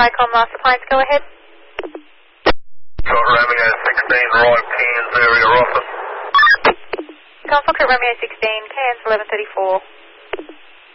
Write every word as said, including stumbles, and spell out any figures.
Tricom Master Planes, go ahead. Got Romeo sixteen, right, Cairns area office. Golf Rocket Romeo sixteen, Cairns eleven thirty-four.